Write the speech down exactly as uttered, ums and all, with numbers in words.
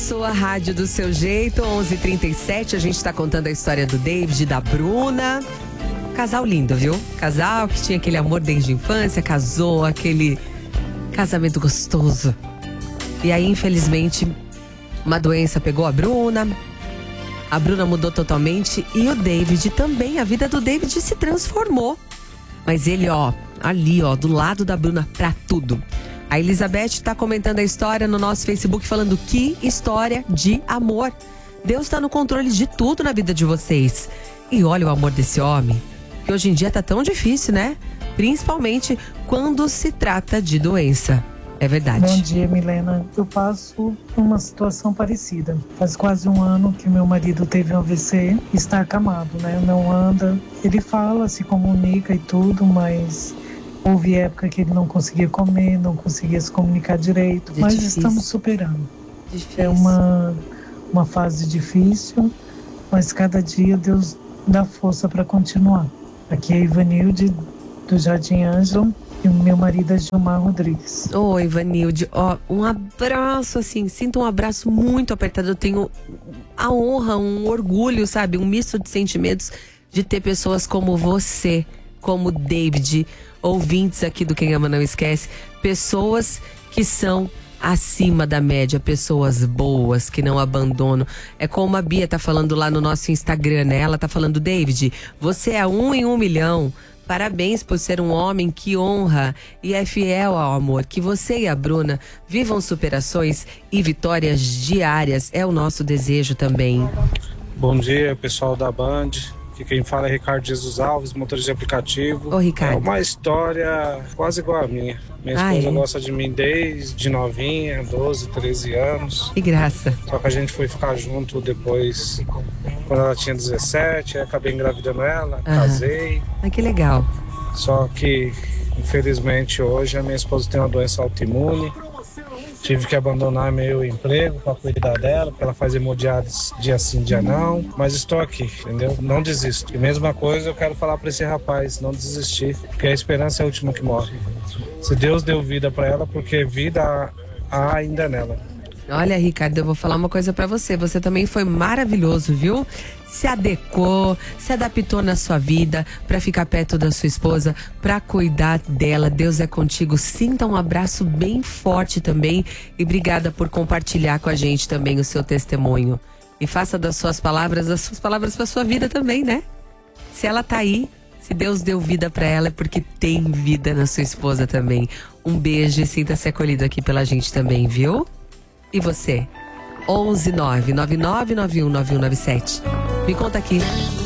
sua rádio do seu jeito, onze e trinta e sete. A gente tá contando a história do David e da Bruna. Casal lindo, viu? Casal que tinha aquele amor desde a infância, casou, aquele casamento gostoso. E aí, infelizmente, uma doença pegou a Bruna. A Bruna mudou totalmente e o David também. A vida do David se transformou. Mas ele, ó, ali, ó, do lado da Bruna pra tudo. A Elizabeth tá comentando a história no nosso Facebook, falando que história de amor. Deus tá no controle de tudo na vida de vocês. E olha o amor desse homem, que hoje em dia tá tão difícil, né? Principalmente quando se trata de doença. É verdade. Bom dia, Milena. Eu passo por uma situação parecida. Faz quase um ano que meu marido teve um A V C e está acamado, né? Não anda. Ele fala, se comunica e tudo, mas houve época que ele não conseguia comer, não conseguia se comunicar direito. É mas difícil. Estamos superando. Difícil. É uma, uma fase difícil, mas cada dia Deus dá força para continuar. Aqui é a Ivanilde, do Jardim Ângelo. E o meu marido é Gilmar Rodrigues. Oi, Ivanilde. Ó, um abraço, assim, sinto um abraço muito apertado. Eu tenho a honra, um orgulho, sabe? Um misto de sentimentos de ter pessoas como você, como David, ouvintes aqui do Quem Ama Não Esquece. Pessoas que são acima da média, pessoas boas, que não abandonam. É como a Bia tá falando lá no nosso Instagram, né? Ela tá falando, David, você é um em um milhão. Parabéns por ser um homem que honra e é fiel ao amor. Que você e a Bruna vivam superações e vitórias diárias. É o nosso desejo também. Bom dia, pessoal da Band. Aqui quem fala é Ricardo Jesus Alves, motorista de aplicativo. Ô, Ricardo. É uma história quase igual a minha. Minha ah, esposa é? gosta de mim desde novinha, doze, treze anos. Que graça. Só que a gente foi ficar junto depois, quando ela tinha dezessete, aí acabei engravidando ela, ah. casei. Ah, que legal. Só que, infelizmente, hoje a minha esposa tem uma doença autoimune. Tive que abandonar meu emprego para cuidar dela, porque ela faz hemodiálise dia sim, dia não. Mas estou aqui, entendeu? Não desisto. E mesma coisa eu quero falar para esse rapaz, não desistir, porque a esperança é a última que morre. Se Deus deu vida para ela, porque vida há ainda nela. Olha, Ricardo, eu vou falar uma coisa pra você. Você também foi maravilhoso, viu? Se adequou, se adaptou na sua vida pra ficar perto da sua esposa, pra cuidar dela. Deus é contigo. Sinta um abraço bem forte também. E obrigada por compartilhar com a gente também o seu testemunho. E faça das suas palavras, as suas palavras pra sua vida também, né? Se ela tá aí, se Deus deu vida pra ela, é porque tem vida na sua esposa também. Um beijo e sinta-se acolhido aqui pela gente também, viu? E você? onze nove nove nove nove um nove um nove sete. Me conta aqui.